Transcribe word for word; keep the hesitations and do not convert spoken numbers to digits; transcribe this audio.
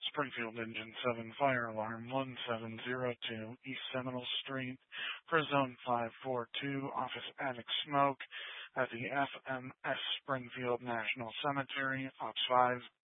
Springfield Engine seven Fire Alarm one seven zero two East Seminole Street for Zone five four two Office Attic Smoke at the F M S Springfield National Cemetery, Ops five